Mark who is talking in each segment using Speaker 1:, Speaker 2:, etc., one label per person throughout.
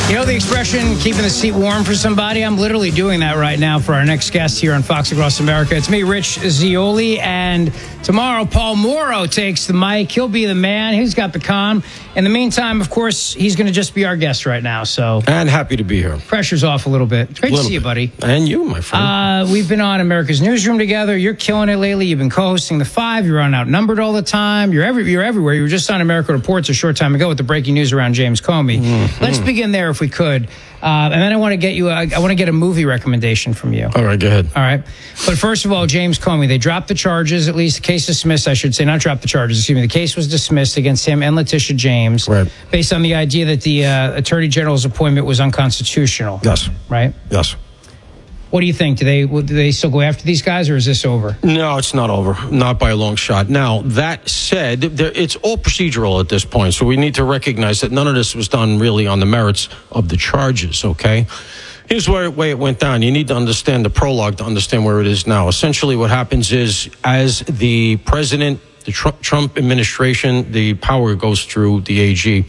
Speaker 1: You know the expression, keeping the seat warm for somebody? I'm literally doing that right now for our next guest here on Fox Across America. It's me, Rich Zeoli, and tomorrow Paul Mauro takes the mic. He'll be the man. He's got the calm. In the meantime, of course, he's going to just be our guest right now. So,
Speaker 2: and happy to be here.
Speaker 1: Pressure's off a little bit. It's great to see you, buddy.
Speaker 2: And you, my friend.
Speaker 1: We've been on America's Newsroom together. You're killing it lately. You've been co-hosting The Five. You're on Outnumbered all the time. You're everywhere. You were just on America Reports a short time ago with the breaking news around James Comey. Mm-hmm. Let's begin there if we could. And then I want to get a movie recommendation from you.
Speaker 2: All right, go ahead.
Speaker 1: All right. But first of all, James Comey, they dropped the charges, at least the case dismissed, I should say, not dropped the charges, excuse me. The case was dismissed against him and Letitia James,
Speaker 2: right,
Speaker 1: based on the idea that the Attorney General's appointment was unconstitutional.
Speaker 2: Yes.
Speaker 1: Right?
Speaker 2: Yes.
Speaker 1: What do you think? Do they still go after these guys, or is this over?
Speaker 2: No, it's not over. Not by a long shot. Now, that said, it's all procedural at this point, so we need to recognize that none of this was done really on the merits of the charges, okay? Here's the way it went down. You need to understand the prologue to understand where it is now. Essentially, what happens is, as the president, the Trump administration, the power goes through the AG,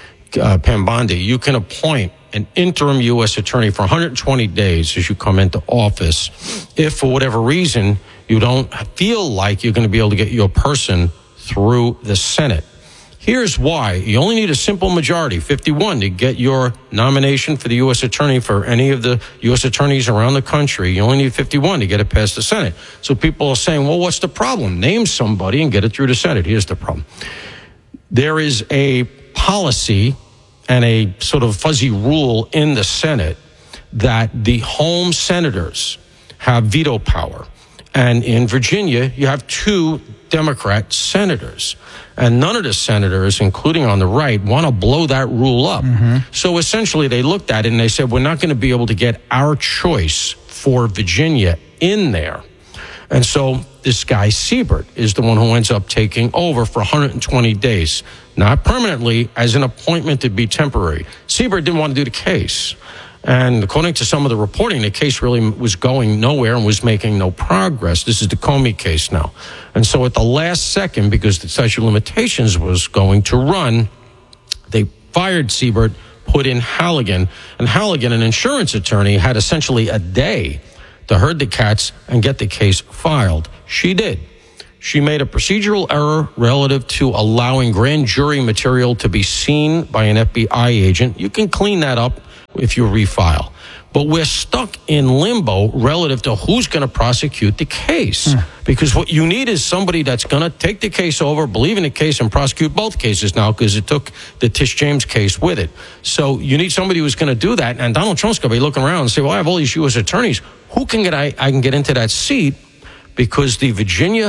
Speaker 2: Pam Bondi, you can appoint an interim U.S. attorney for 120 days as you come into office if, for whatever reason, you don't feel like you're going to be able to get your person through the Senate. Here's why. You only need a simple majority, 51, to get your nomination for the U.S. attorney for any of the U.S. attorneys around the country. You only need 51 to get it past the Senate. So people are saying, well, what's the problem? Name somebody and get it through the Senate. Here's the problem. There is a policy and a sort of fuzzy rule in the Senate that the home senators have veto power. And in Virginia, you have 2 Democrat senators. And none of the senators, including on the right, want to blow that rule up. Mm-hmm. So essentially, they looked at it and they said, we're not going to be able to get our choice for Virginia in there. And so this guy, Siebert, is the one who ends up taking over for 120 days. Not permanently, as an appointment to be temporary. Siebert didn't want to do the case. And according to some of the reporting, the case really was going nowhere and was making no progress. This is the Comey case now. And so at the last second, because the statute of limitations was going to run, they fired Siebert, put in Halligan. And Halligan, an insurance attorney, had essentially a day to herd the cats and get the case filed. She did. She made a procedural error relative to allowing grand jury material to be seen by an FBI agent. You can clean that up if you refile. But we're stuck in limbo relative to who's going to prosecute the case. Because what you need is somebody that's going to take the case over, believe in the case, and prosecute both cases now, because it took the Tish James case with it. So you need somebody who's going to do that. And Donald Trump's going to be looking around and say, well, I have all these U.S. attorneys. Who can I can get into that seat? Because the Virginia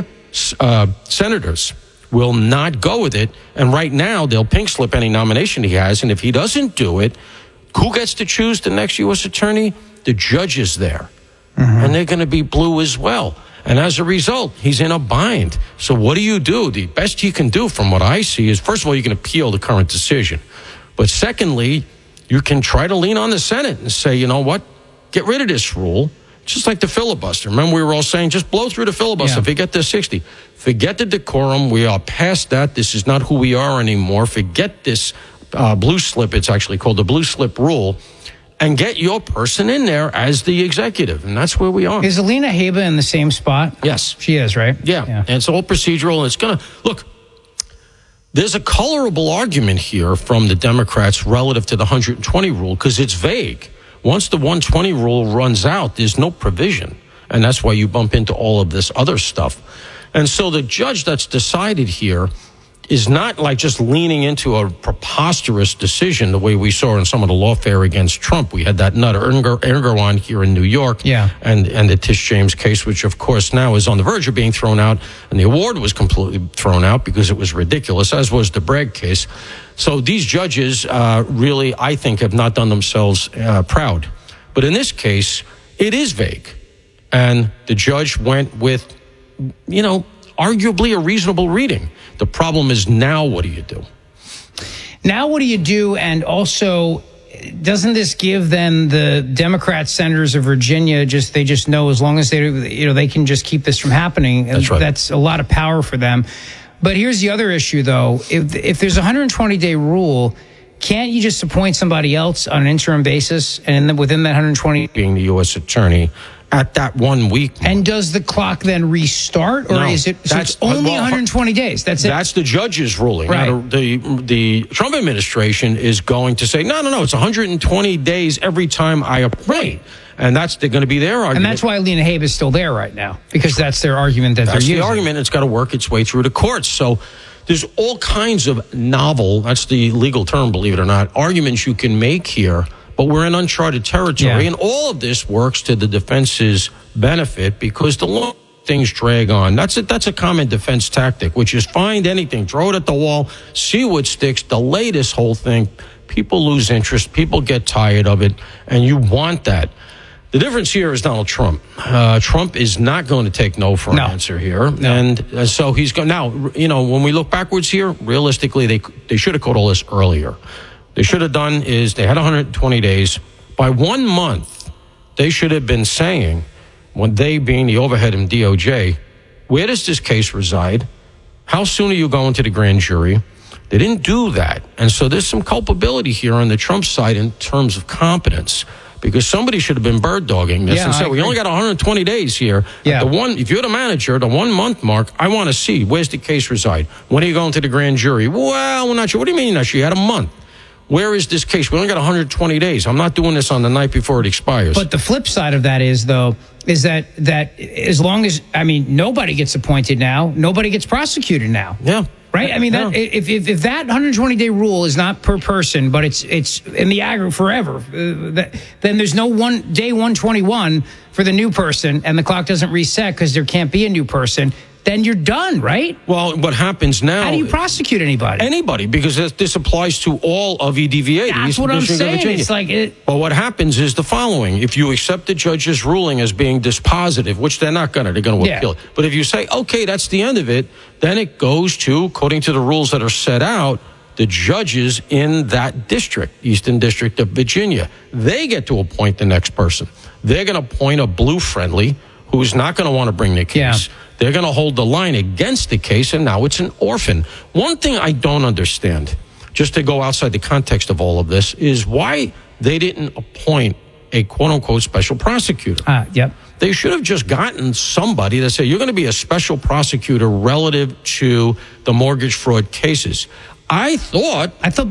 Speaker 2: senators will not go with it. And right now, they'll pink slip any nomination he has. And if he doesn't do it, who gets to choose the next U.S. attorney? The judges there. Mm-hmm. And they're going to be blue as well. And as a result, he's in a bind. So what do you do? The best he can do from what I see is, first of all, you can appeal the current decision. But secondly, you can try to lean on the Senate and say, you know what? Get rid of this rule. Just like the filibuster. Remember, we were all saying, just blow through the filibuster. If you get to 60. Forget the decorum. We are past that. This is not who we are anymore. Forget this blue slip. It's actually called the blue slip rule. And get your person in there as the executive. And that's where we are.
Speaker 1: Is Alina Habba in the same spot?
Speaker 2: Yes.
Speaker 1: She is, right?
Speaker 2: Yeah. And it's all procedural. And it's going to, look, there's a colorable argument here from the Democrats relative to the 120 rule because it's vague. Once the 120 rule runs out, there's no provision. And that's why you bump into all of this other stuff. And so the judge that's decided here is not like just leaning into a preposterous decision the way we saw in some of the lawfare against Trump. We had that nut Erdogan here in New York, and the Tish James case, which of course now is on the verge of being thrown out, and the award was completely thrown out because it was ridiculous, as was the Bragg case. So these judges really, I think, have not done themselves proud. But in this case, it is vague. And the judge went with, arguably a reasonable reading. The problem is, now what do you do?
Speaker 1: Now what do you do? And also, doesn't this give then the Democrat senators of Virginia they just know as long as they can just keep this from happening?
Speaker 2: That's right.
Speaker 1: That's a lot of power for them. But here's the other issue, though. If there's a 120-day rule, can't you just appoint somebody else on an interim basis and then within that 120?
Speaker 2: Being the U.S. attorney at that 1 week.
Speaker 1: And does the clock then restart, or
Speaker 2: No,
Speaker 1: is it? So it's only 120 days. That's it.
Speaker 2: That's the judge's ruling.
Speaker 1: Right.
Speaker 2: Now, the Trump administration is going to say, no, it's 120 days every time I appoint.
Speaker 1: Right.
Speaker 2: And they're going to be their argument.
Speaker 1: And that's why Alina Habe is still there right now, because that's their argument that they're using.
Speaker 2: That's the argument. It's got to work its way through the courts. So there's all kinds of novel, that's the legal term, believe it or not, arguments you can make here. But we're in uncharted territory, and all of this works to the defense's benefit because the long things drag on. That's a common defense tactic, which is find anything, throw it at the wall, see what sticks, delay this whole thing. People lose interest. People get tired of it, and you want that. The difference here is Donald Trump. Trump is not going to take no for an answer here. No. And so he's going. Now, when we look backwards here, realistically, they should have caught all this earlier. They should have done is they had 120 days. By 1 month, they should have been saying, when they being the overhead in DOJ, where does this case reside? How soon are you going to the grand jury? They didn't do that. And so there's some culpability here on the Trump side in terms of competence, because somebody should have been bird dogging this and said, we only got 120 days here. Yeah. If you're the manager, the 1 month mark, I want to see, where's the case reside? When are you going to the grand jury? Well, we're not sure. What do you mean you're not sure? You had a month. Where is this case? We only got 120 days. I'm not doing this on the night before it expires.
Speaker 1: But the flip side of that is that as long as, nobody gets appointed now, nobody gets prosecuted now.
Speaker 2: Yeah.
Speaker 1: Right? If that 120-day rule is not per person, but it's in the aggregate forever, then there's no day 121 for the new person, and the clock doesn't reset because there can't be a new person. Then you're done, right?
Speaker 2: Well, what happens now...
Speaker 1: How do you prosecute anybody?
Speaker 2: Anybody, because this applies to all of EDVA.
Speaker 1: That's what I'm saying. It's like
Speaker 2: But what happens is the following. If you accept the judge's ruling as being dispositive, which they're not going to, they're going to appeal it. But if you say, okay, that's the end of it, then it goes to, according to the rules that are set out, the judges in that district, Eastern District of Virginia. They get to appoint the next person. They're going to appoint a blue friendly who's not going to want to bring the case. Yeah. They're going to hold the line against the case, and now it's an orphan. One thing I don't understand, just to go outside the context of all of this, is why they didn't appoint a quote-unquote special prosecutor.
Speaker 1: Yep.
Speaker 2: They should have just gotten somebody that said, you're going to be a special prosecutor relative to the mortgage fraud cases. I thought, but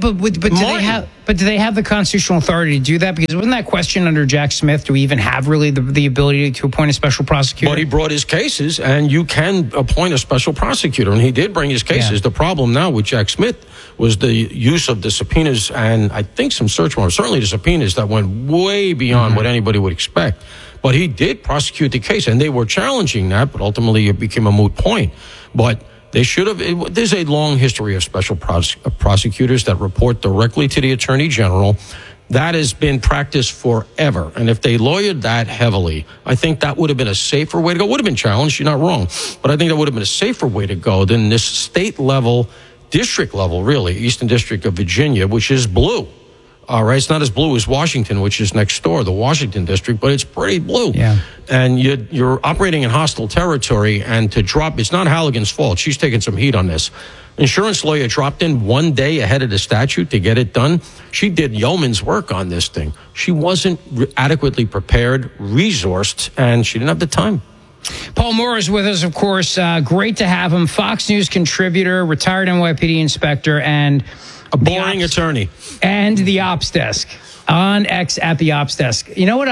Speaker 2: do they have the constitutional authority to do that? Because wasn't that question under Jack Smith? Do we even have really the ability to appoint a special prosecutor? But he brought his cases, and you can appoint a special prosecutor, and he did bring his cases. Yeah. The problem now with Jack Smith was the use of the subpoenas, and I think some search warrants, certainly the subpoenas that went way beyond what anybody would expect. But he did prosecute the case, and they were challenging that, but ultimately it became a moot point. But they should have. There's a long history of special prosecutors that report directly to the Attorney General. That has been practiced forever. And if they lawyered that heavily, I think that would have been a safer way to go. Would have been challenged, you're not wrong. But I think that would have been a safer way to go than this state level, district level, really, Eastern District of Virginia, which is blue. All right, it's not as blue as Washington, which is next door, the Washington district, but it's pretty blue.
Speaker 1: Yeah.
Speaker 2: And you're operating in hostile territory, and to drop, it's not Halligan's fault. She's taking some heat on this. Insurance lawyer dropped in 1 day ahead of the statute to get it done. She did yeoman's work on this thing. She wasn't adequately prepared, resourced, and she didn't have the time.
Speaker 1: Paul Moore is with us, of course. Great to have him. Fox News contributor, retired NYPD inspector, and
Speaker 2: a boring attorney.
Speaker 1: And the Ops Desk. On X at the Ops Desk. You know what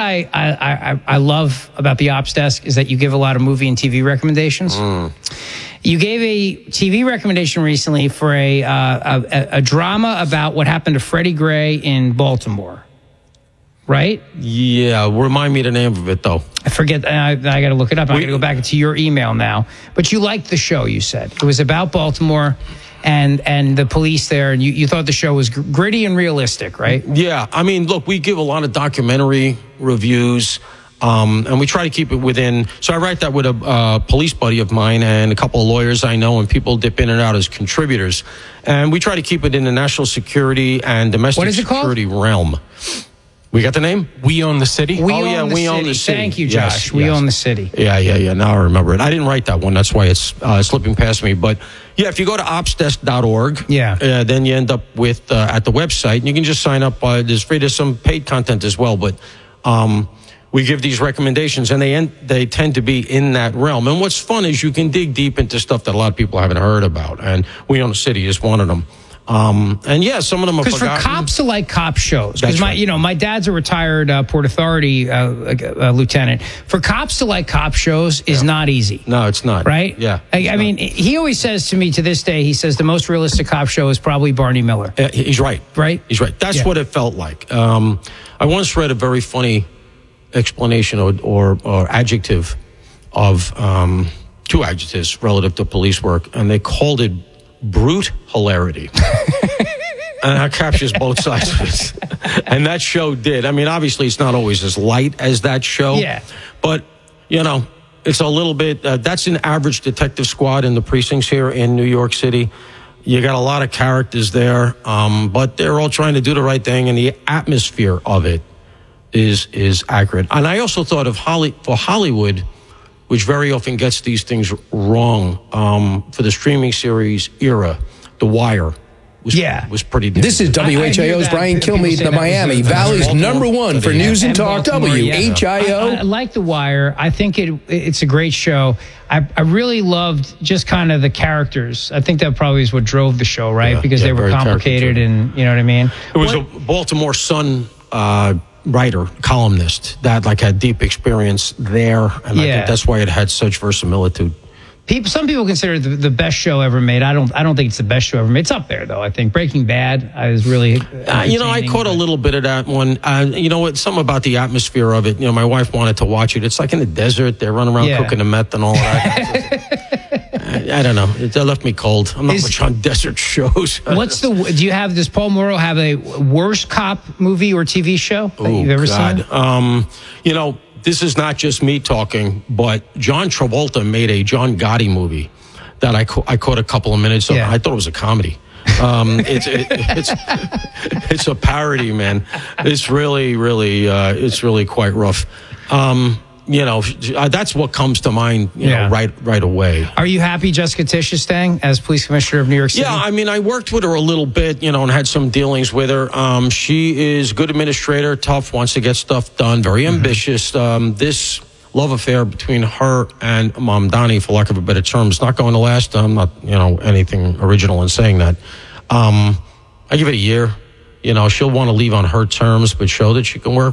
Speaker 1: I love about the Ops Desk is that you give a lot of movie and TV recommendations. You gave a TV recommendation recently for a drama about what happened to Freddie Gray in Baltimore. Right?
Speaker 2: Yeah. Remind me the name of it, though.
Speaker 1: I forget. I got to look it up. I got to go back to your email now. But you liked the show, you said. It was about Baltimore and the police there, and you thought the show was gritty and realistic, right?
Speaker 2: Yeah. I mean, look, we give a lot of documentary reviews, and we try to keep it within. So I write that with a police buddy of mine and a couple of lawyers I know, and people dip in and out as contributors. And we try to keep it in the national security and domestic security realm. We got the name?
Speaker 3: We Own the City.
Speaker 1: We
Speaker 2: Oh, yeah,
Speaker 1: Own the
Speaker 2: We
Speaker 1: City.
Speaker 2: Own the City.
Speaker 1: Thank you,
Speaker 2: Yes,
Speaker 1: Josh. We
Speaker 2: yes.
Speaker 1: Own the City.
Speaker 2: Yeah. Now I remember it. I didn't write that one. That's why it's slipping past me. But yeah, if you go to opsdesk.org, then you end up with at the website, and you can just sign up. There's some paid content as well, but we give these recommendations, and they tend to be in that realm. And what's fun is you can dig deep into stuff that a lot of people haven't heard about, and We Own the City is one of them. And yeah, some of them are
Speaker 1: because for
Speaker 2: forgotten.
Speaker 1: cops to like cop shows. Because
Speaker 2: That's right.
Speaker 1: my dad's a retired Port Authority lieutenant. For cops to like cop shows is not easy.
Speaker 2: No, it's not.
Speaker 1: Right?
Speaker 2: Yeah.
Speaker 1: I mean, he always says to me to this day, he says the most realistic cop show is probably Barney Miller.
Speaker 2: He's right.
Speaker 1: Right?
Speaker 2: He's right. That's what it felt like. I once read a very funny explanation or adjective of two adjectives relative to police work, and they called it brute hilarity. And that captures both sides of it. And that show did. I mean, obviously, it's not always as light as that show.
Speaker 1: Yeah.
Speaker 2: But, it's a little bit, that's an average detective squad in the precincts here in New York City. You got a lot of characters there, but they're all trying to do the right thing, and the atmosphere of it is accurate. And I also thought of for Hollywood, which very often gets these things wrong, for the streaming series era, The Wire was pretty different.
Speaker 4: This is WHIO's Brian Kilmeade in the Miami Valley's #1 for news and talk. WHIO.
Speaker 1: I like The Wire. I think it's a great show. I really loved just kind of the characters. I think that probably is what drove the show, right? Because they were complicated, and you know what I mean.
Speaker 2: It was a Baltimore Sun writer, columnist that had deep experience there, and I think that's why it had such verisimilitude.
Speaker 1: Some people consider it the best show ever made. I don't think it's the best show ever made. It's up there, though. I think Breaking Bad is really.
Speaker 2: I caught a little bit of that one. Something about the atmosphere of it. My wife wanted to watch it. It's like in the desert. They're running around cooking the meth and all that. I don't know. It left me cold. I'm not much on desert shows.
Speaker 1: Does Paul Morrow have a worst cop movie or TV show that you've ever seen?
Speaker 2: This is not just me talking, but John Travolta made a John Gotti movie that I caught a couple of minutes of. I thought it was a comedy. It's a parody, man. It's really quite rough. That's what comes to mind, right away.
Speaker 1: Are you happy Jessica Tisch is staying as police commissioner of New York City?
Speaker 2: Yeah, I mean, I worked with her a little bit, and had some dealings with her. She is a good administrator, tough, wants to get stuff done, very ambitious. This love affair between her and Mamdani, for lack of a better term, is not going to last. I'm not, anything original in saying that. I give it a year. She'll want to leave on her terms, but show that she can work